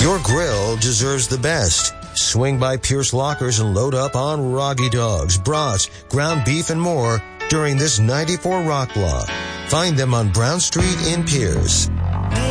Your grill deserves the best. Swing by Pierce Lockers and load up on Roggy Dogs, brats, ground beef, and more during this 94 Rock Block. Find them on Brown Street in Pierce.